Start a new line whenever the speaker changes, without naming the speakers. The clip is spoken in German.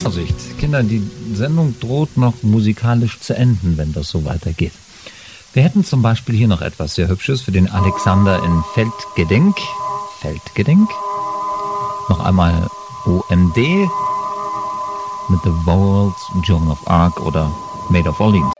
Vorsicht, Kinder, die Sendung droht noch musikalisch zu enden, wenn das so weitergeht. Wir hätten zum Beispiel hier noch etwas sehr Hübsches für den Alexander in Feldgedenk. Feldgedenk. Noch einmal OMD mit The World's Joan of Arc oder Made of Orleans.